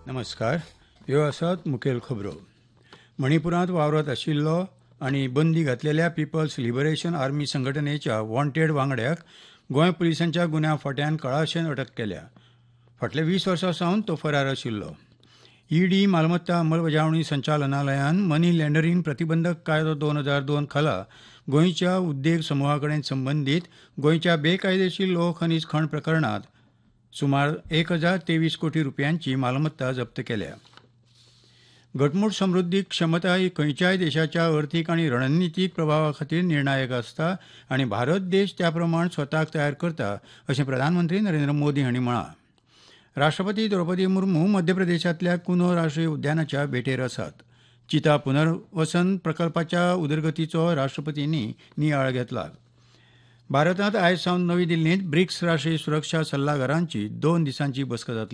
नमस्कार. ह्यो आसात मुखेल खबरो. मणिपुरांत वावरत आशिल्लो आनी बंदी घातलेल्या पीपल्स लिबरेशन आर्मी संघटनेच्या वॉन्टेड वांगड्याक गोंय पुलिसांच्या गुन्यांव फाट्यान कळाशेन अटक केल्या. फाटल्या 20 वर्सां सावन तो फरार आशिल्लो. ईडी मालमत्ता अंमलबजावणी संचालनालयान मनी लँडरींग प्रतिबंधक कायदो 2002 खाला गोंयच्या उद्देग समुहा कडेन संबंदीत गोंयच्या बेकायदेशीर लोह खनिज खण प्रकरणात सुमार 1023 कोटी रुपयांची मालमत्ता जप्त केल्या. घटमूट समृद्धीक क्षमता ही खंयच्याय देशाच्या अर्थीक आनी रणनितीक प्रभावा खातीर निर्णायक आसता आनी भारत देश त्या प्रमाण स्वताक तयार करता अशें प्रधानमंत्री नरेंद्र मोदी हांणी म्हळां. राष्ट्रपती द्रौपदी मुर्मू मध्य प्रदेशांतल्या कुनो राष्ट्रीय उद्यानाच्या भेटेर आसात. चिता पुनर्वसन प्रकल्पाच्या उदरगतीचो राष्ट्रपतींनी नियाळ घेतला. भारतांत आयज सावन नवी दिल्लींत ब्रिक्स राष्ट्रीय सुरक्षा सल्लागारांची 2 दिसांची बसका जातली.